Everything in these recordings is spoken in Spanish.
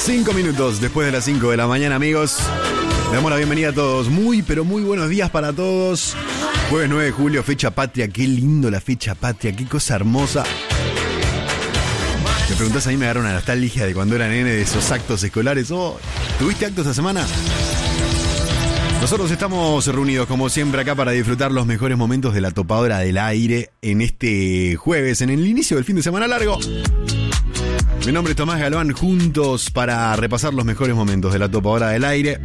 5 minutos después de las 5 de la mañana, amigos. Le damos la bienvenida a todos. Muy, pero muy buenos días para todos. Jueves 9 de julio, fecha patria. Qué lindo la fecha patria, qué cosa hermosa. Me preguntás, a mí me agarra una nostalgia de cuando era nene, de esos actos escolares. Oh, ¿tuviste actos esta semana? Nosotros estamos reunidos como siempre acá para disfrutar los mejores momentos de la topadora del aire en este jueves, en el inicio del fin de semana largo. Mi nombre es Tomás Galván, juntos para repasar los mejores momentos de la topadora del aire.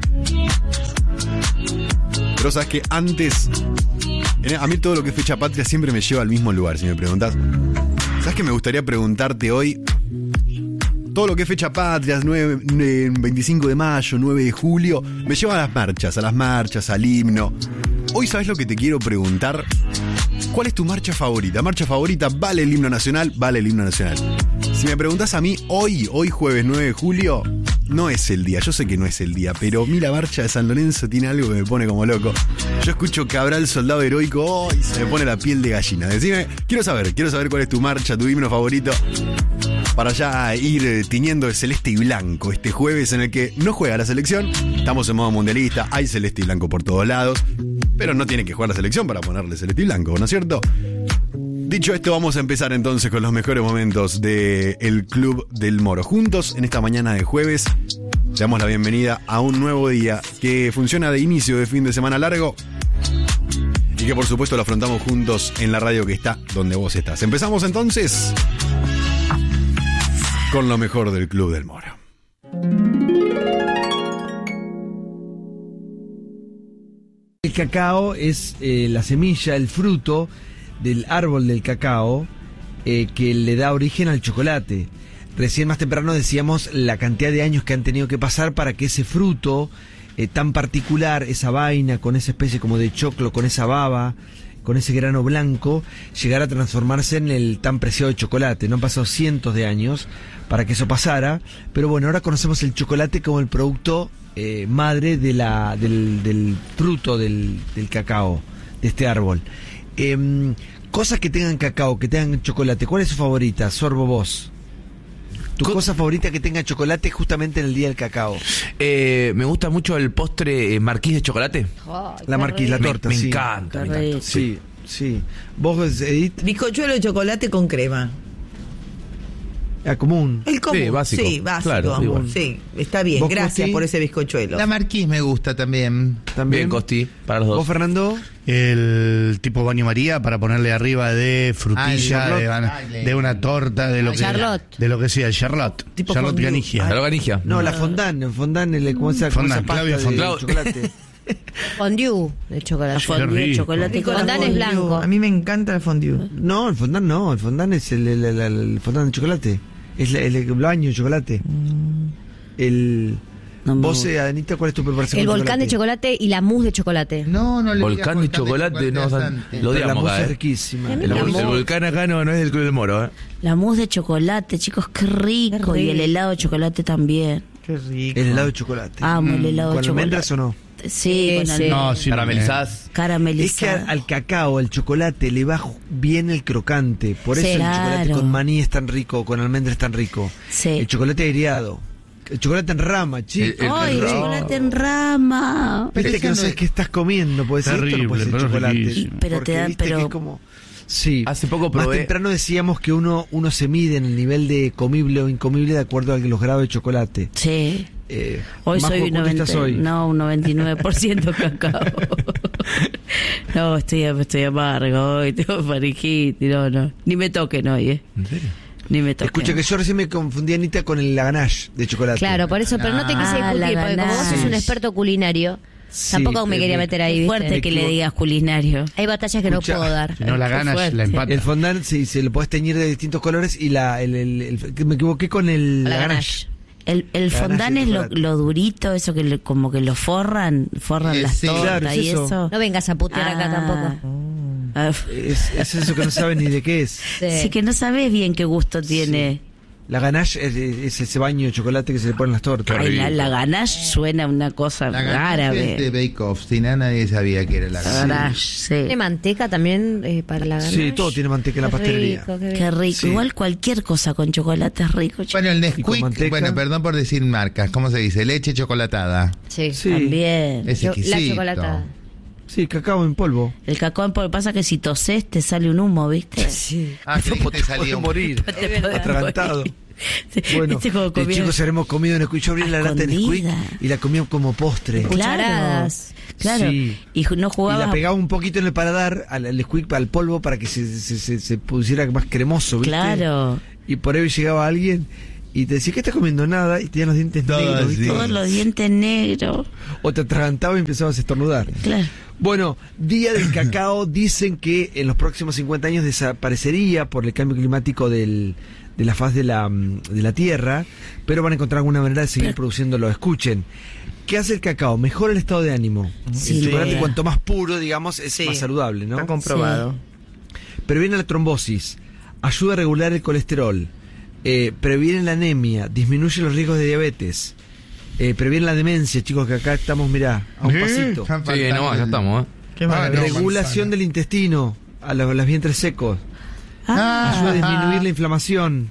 Pero sabes que antes, a mí todo lo que es fecha patria siempre me lleva al mismo lugar, si me preguntás. ¿Sabes que me gustaría preguntarte hoy? Todo lo que es fecha patria, 25 de mayo, 9 de julio, me lleva a las marchas, al himno. Hoy, ¿sabes lo que te quiero preguntar? ¿Cuál es tu marcha favorita? Marcha favorita, vale el himno nacional, vale el himno nacional. Si me preguntás a mí, hoy jueves 9 de julio, no es el día, yo sé que no es el día, pero mi la marcha de San Lorenzo tiene algo que me pone como loco. Yo escucho Cabral, soldado heroico, y se me pone la piel de gallina. Decime, quiero saber cuál es tu marcha, tu himno favorito, para ya ir tiñendo de celeste y blanco este jueves en el que no juega la selección. Estamos en modo mundialista, hay celeste y blanco por todos lados, pero no tiene que jugar la selección para ponerle celeste y blanco, ¿no es cierto? Dicho esto, vamos a empezar entonces con los mejores momentos del Club del Moro. Juntos, en esta mañana de jueves, le damos la bienvenida a un nuevo día que funciona de inicio de fin de semana largo y que por supuesto lo afrontamos juntos en la radio que está donde vos estás. Empezamos entonces con lo mejor del Club del Moro. El cacao es la semilla, el fruto del árbol del cacao que le da origen al chocolate. Recién más temprano decíamos la cantidad de años que han tenido que pasar para que ese fruto tan particular, esa vaina con esa especie como de choclo, con esa baba, con ese grano blanco, llegara a transformarse en el tan preciado chocolate. No han pasado cientos de años para que eso pasara, pero bueno, ahora conocemos el chocolate como el producto madre de del fruto del cacao, de este árbol. Cosas que tengan cacao, que tengan chocolate, ¿cuál es su favorita? Sorbo, vos. ¿Tu cosa favorita que tenga chocolate justamente en el día del cacao? Me gusta mucho el postre marquís de chocolate. Oh, la marquís, la torta, me sí. encanta, me encanta. Sí, sí. ¿Vos, Edith? Bizcochuelo de chocolate con crema. Común. El común, sí, básico. Sí, básico. Claro, igual. Sí, está bien. ¿Vos, Gracias Costi? por ese bizcochuelo. La marquís me gusta también. Bien, Costi, para los dos. ¿Vos, Fernando? El tipo baño María para ponerle arriba de frutilla, de una torta, de lo que Charlotte. de lo que sea, el Charlotte. Tipo Charlotte fondue. Ganigia. ¿La Ganigia? No, la fondant, ¿cómo se llama? Fondant, Esa Claudia pasta de Fondant. chocolate. Fondue de chocolate. Fondue de chocolate. Rico la Fondant es fondue. blanco. A mí me encanta el fondue. No, el fondant no, el fondant es el fondant de chocolate. Es el baño de chocolate. No me Vos, gusta. Anita, ¿cuál es tu preparación? El con volcán de chocolate y la mousse de chocolate. No le Volcán de chocolate, no, lo Pero la odiamos mousse acá, es riquísima. El El mousse. volcán acá no es del Club del Moro, La mousse de chocolate, chicos, qué rico. Y el helado de chocolate también. Qué rico. El helado de chocolate. Amo el helado de ¿Con chocolate. almendras o no? Sí, con almendras. No, sí. Caramelizadas. Es que al cacao, al chocolate, le va bien el crocante. Por eso Sí, el chocolate claro. con maní es tan rico, con almendras es tan rico. Sí. El chocolate aireado. El chocolate en rama, chicos. ¡Ay, el chocolate en rama! Viste Pero que no eso no sabes es- qué estás comiendo, puede ser Terrible, esto, no puede ser pero es chocolate. riquísimo. Pero Porque te dan, viste que pero- es como... Sí. Hace poco Más probé. temprano decíamos que uno se mide en el nivel de comible o incomible de acuerdo a los grados de chocolate. Sí. Hoy Majo, soy un ¿cuánto estás hoy? No, un 99% cacao. No, estoy amargo hoy, tengo faringitis, no. Ni me toquen hoy, ¿En serio? Ni me toquen. Escucha que yo recién me confundí, Anita, con el ganache de chocolate. Claro, por eso, pero no te quise Ah, discutir, la porque como vos sos ganache. un experto culinario, Sí, tampoco me pero quería meter ahí, ¿viste? Fuerte que le digas culinario. Hay batallas que Escucha, no puedo dar. Si no la ganas, Fuerte. la empata. El fondant, sí, se lo podés teñir de distintos colores y que me equivoqué con La la ganache. El fondant de es chocolate. lo durito, eso que como que lo forran las Sí, tortas claro, es y eso. eso. No vengas a putear acá Ah. tampoco. Ah, Es eso que no saben ni de qué es. sí, que no sabes bien qué gusto tiene. La ganache es ese baño de chocolate que se le pone en las tortas. Qué Ay, rico. la ganache suena una cosa La ganache árabe. es de Bake Off, si no, nadie sabía que era la La ganache. ganache, ¿Tiene sí. manteca también para la ganache? Sí, todo tiene manteca en la Qué pastelería. rico, qué bien. Qué rico. Sí. Igual cualquier cosa con chocolate es rico. Bueno, el ¿Y con Nesquik, manteca? bueno, perdón por decir marcas, ¿cómo se dice? Leche chocolatada. Sí. Sí. También. Es La exquisito. chocolatada. Sí, cacao en polvo. El cacao en polvo, pasa que si toses te sale un humo, ¿viste? Sí. Ah, creí que te salía un... morir. Te podés Atragantado. morir. Bueno, ¿Viste cómo de comía? chicos habremos comido Nesquik. Yo abrí la lata de Nesquik Escondida. y la comía como postre. Cucharadas. Claro. Sí. Y no Y la jugabas. pegaba un poquito en el paladar, al Nesquik, al polvo, para que se pusiera más cremoso, ¿viste? Claro. Y por ahí llegaba alguien y te decía, ¿qué estás comiendo? Nada. Y tenía los dientes Todo negros, ¿viste? así. Todos los dientes negros. O te atragantaba y empezabas a estornudar. Claro. Bueno, Día del Cacao, dicen que en los próximos 50 años desaparecería por el cambio climático de la faz de la Tierra, pero van a encontrar alguna manera de seguir produciéndolo. Escuchen, ¿qué hace el cacao? Mejora el estado de ánimo. Sí. El chocolate, Sí. cuanto más puro, digamos, es Sí. más saludable, ¿no? Está comprobado. Previene la trombosis, ayuda a regular el colesterol, previene la anemia, disminuye los riesgos de diabetes, previene la demencia, chicos, que acá estamos, mirá, a un pasito. Sí, no, ya estamos, Qué maravilla. Regulación del intestino, a los vientres secos, ayuda a disminuir la inflamación,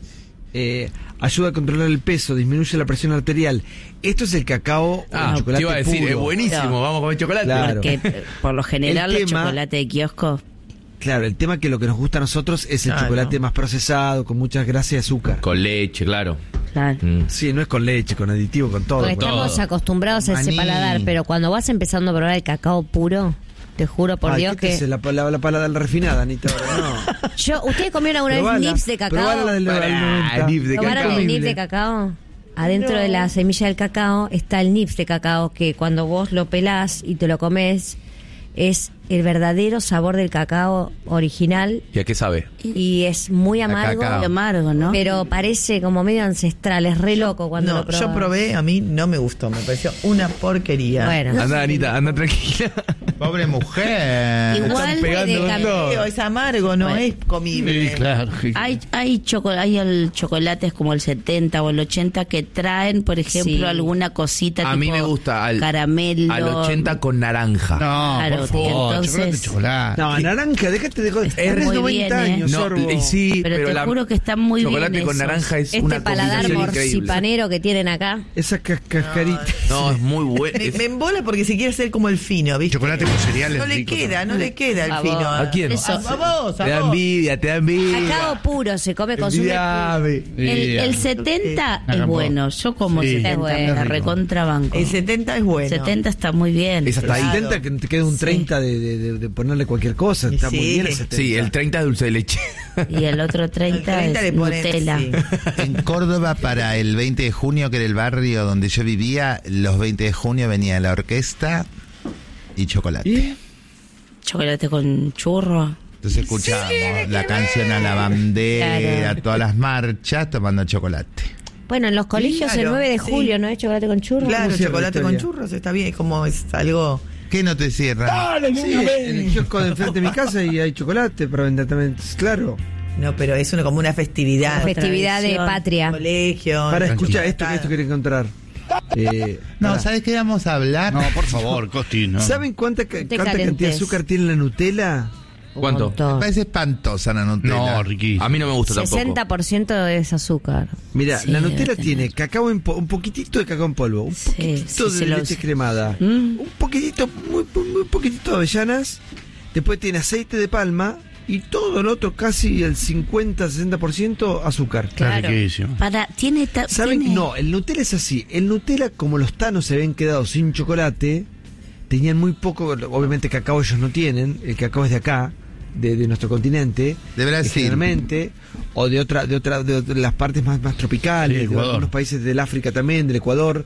ayuda a controlar el peso, disminuye la presión arterial. Esto es el cacao o el te chocolate iba a decir, puro. es buenísimo, Claro. vamos a comer chocolate. Claro. Porque por lo general El los tema- chocolates de kiosco. Claro, el tema que lo que nos gusta a nosotros es el Claro. chocolate más procesado, con muchas grasas y azúcar. Con leche, claro. Claro. Sí, no es con leche, con aditivo, con todo. Porque Bueno. estamos acostumbrados a ese Maní. paladar, pero cuando vas empezando a probar el cacao puro, te juro por Ay, Dios ¿qué te que... hace la palada refinada, Anita? Ahora no. ¿Ustedes comieron alguna vez Probala, nips de cacao? probala la del Pará, 90. nip de ¿Probaron cacao. el nip de cacao? Adentro de la semilla del cacao está el nips de cacao, que cuando vos lo pelás y te lo comes, es el verdadero sabor del cacao original ¿Y a qué sabe? y es muy amargo, cacao. Muy amargo, ¿no? pero parece como medio ancestral, es re loco cuando No, lo probás. yo probé, a mí no me gustó, me pareció una porquería. Bueno, Anda, Anita, anda tranquila. Pobre mujer. igual pegando de con cam- todo. Feo, es amargo, no Bueno. es comible. Hay el chocolates como el 70 o el 80 que traen, por ejemplo, Sí. alguna cosita A mí tipo me gusta caramelo. al 80 con naranja. No, Claro, por favor, entonces- chocolate. No, naranja, déjate de joder. Está Tenés muy 90 bien, años, No, sorbo. y sí, Pero te la- juro que está muy bien chocolate con esos. naranja es este una paladar combinación increíble. morcipanero que tienen acá. Esa cascarita. No, es muy bueno. Me embola porque se quiere hacer como el fino, ¿viste? Chocolate con cereales No le rico, queda, no le queda el A fino. vos. ¿A quién? Eso. A vos, Te a da vos. envidia, te da envidia. Cacao puro se come con su Envidiame. El 70 es bueno. Yo como Sí, 70 es me bueno. recontrabanco. El 70 es bueno. 70 está muy bien. Es hasta ahí. Claro. 70 que te queda un 30 de ponerle cualquier cosa. Está muy Sí. bien el 70. Sí, el 30 es dulce de leche. Y el otro 30, El 30 es le ponen, Nutella. sí. En Córdoba, para el 20 de junio, que era el barrio donde yo vivía, los 20 de junio venía la orquesta y chocolate. ¿Y? Chocolate con churro. Entonces escuchábamos la canción a la bandera, Claro. todas las marchas, tomando chocolate. Bueno, en los colegios el Claro, 9 de sí. julio, ¿no es chocolate con churro? Claro, ¿Cómo cierra chocolate la con historia? churros está bien, es como es algo... ¿Qué no te cierra? Sí, en el kiosco de enfrente de mi casa y hay chocolate para vender también. Claro. No, pero es como una festividad. Una festividad de tradición. patria. Colegio. Para tranquilo. escuchar esto quiero encontrar. No, pará. ¿sabes qué vamos a hablar? No, por favor, Costi, no. ¿Saben cuánta calentes. cantidad de azúcar tiene la Nutella? ¿Cuánto? Un montón. Me parece espantosa la Nutella. No, riquísimo. A mí no me gusta tampoco. 60% es azúcar. Mira, Sí, la Nutella debe tiene cacao un poquitito de cacao en polvo, un Sí, poquitito sí, de se lo- leche cremada, Mm. un poquitito, muy poquitito de avellanas, después tiene aceite de palma y todo lo otro, casi el 50-60% azúcar. Está riquísimo. ¿Saben? tiene- No, el Nutella es así. El Nutella, como los tanos se habían quedado sin chocolate, tenían muy poco, obviamente cacao ellos no tienen, el cacao es de acá, de nuestro continente, De Brasil. generalmente, o de las partes más tropicales, Sí, de Ecuador. algunos países del África también, del Ecuador,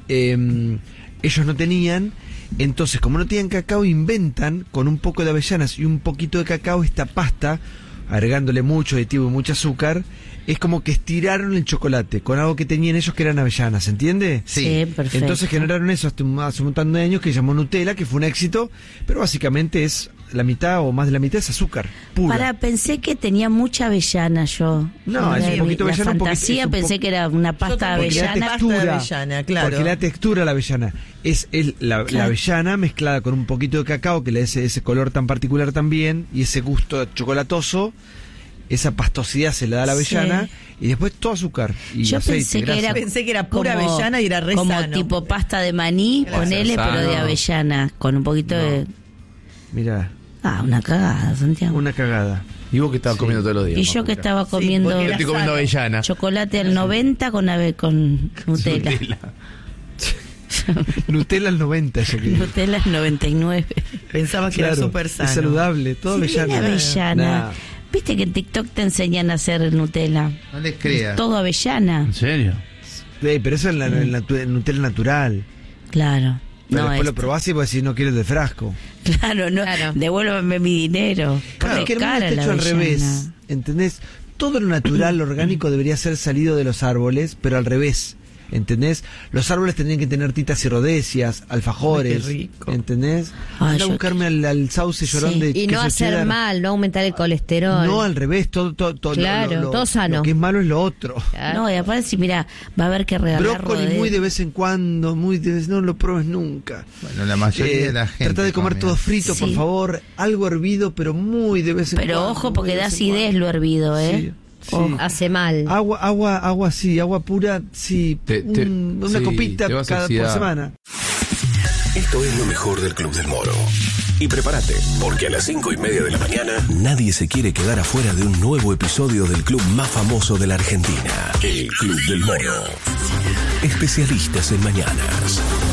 ellos no tenían. Entonces, como no tenían cacao, inventan con un poco de avellanas y un poquito de cacao esta pasta, agregándole mucho aditivo y mucho azúcar. Es como que estiraron el chocolate con algo que tenían ellos que eran avellanas, ¿entiende? Sí, perfecto. Entonces generaron eso hace un montón de años que se llamó Nutella, que fue un éxito, pero básicamente es la mitad o más de la mitad es azúcar pura. Pensé que tenía mucha avellana yo. No, es un poquito la avellana, un poquito- fantasía es un pensé que era una pasta de Porque le da avellana. Pasta de textura, avellana, claro. porque le da textura a la avellana. Es la avellana mezclada con un poquito de cacao que le da ese color tan particular también y ese gusto chocolatoso. Esa pastosidad se le da a la avellana y después todo azúcar y Yo aceite, pensé que grasa. era Pensé que era pura como- avellana y era re como sano. tipo pasta de maní, ponele, sano. pero de avellana, con un poquito de... Mirá, Una cagada, Santiago. una cagada. Y vos que estabas comiendo todos los días. Y yo que estaba comiendo porque Yo era estoy comiendo sano. avellana. chocolate al 90 con Nutella. Nutella al 90 ya que. Nutella al 99. Pensaba que era súper sano. es saludable, todo Sí, avellana. tiene avellana. Nah. Viste que en TikTok te enseñan a hacer Nutella. No les creas. Todo avellana. ¿En serio? Pero eso es la Nutella natural. Claro. Pero No, después lo esto. probás y vos decís, no quiero de frasco. Claro, no. Claro. Devuélveme mi dinero. Claro, Porque que el mundo cara está la hecho al avellana. revés, ¿entendés? Todo lo natural, lo orgánico debería ser salido de los árboles, pero al revés, ¿entendés? Los árboles tendrían que tener titas y rodecias, alfajores, Ay, qué rico. ¿entendés? Ay, Anda a yo buscarme al sauce llorón Sí. de Y no queso hacer cheddar. mal, no aumentar el colesterol. No, al revés, todo Claro, todo sano. Lo que es malo es lo otro. Claro. No, y aparte, si mira, va a haber que regalar Brócoli muy de vez en cuando, no lo pruebes nunca. Bueno, la mayoría de la gente. Trata de comer come. todo frito, por Sí. favor. Algo hervido, pero muy de vez en cuando. Pero ojo, porque muy de da vez en acidez cuando. lo hervido, ¿eh? Sí, sí. Ojo. Hace mal. Agua sí, agua pura, sí. Una sí, copita te vas a cada por oxidar. semana. Esto es lo mejor del Club del Moro. Y prepárate, porque a las 5:30 de la mañana nadie se quiere quedar afuera de un nuevo episodio del club más famoso de la Argentina, el Club del Moro. Especialistas en mañanas.